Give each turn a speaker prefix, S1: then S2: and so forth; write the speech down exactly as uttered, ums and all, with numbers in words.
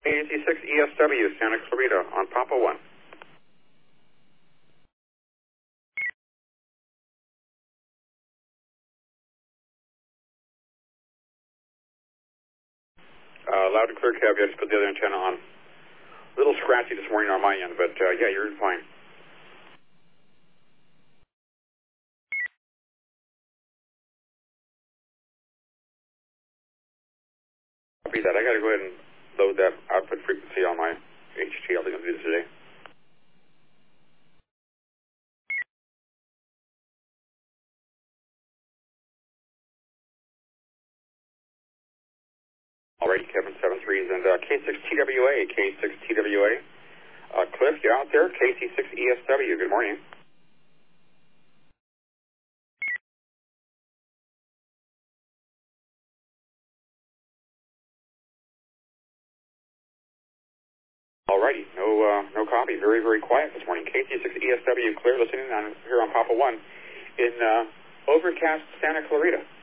S1: K C six E S W, Santa Clarita, on Papa one. Uh, loud and clear, Cab. I just put the other antenna on. A little scratchy this morning on my end, but uh, yeah, you're fine. Copy that. I got to go ahead and load that output frequency on my H T. I think I'll do this today. Alrighty, Kevin seven threes and uh, K six T W A, K six T W A. Uh, Cliff, you out there? K C six E S W, good morning. Alrighty, no uh, no copy. Very, very quiet this morning. K C six E S W, clear listening on, here on Papa one in uh, overcast Santa Clarita.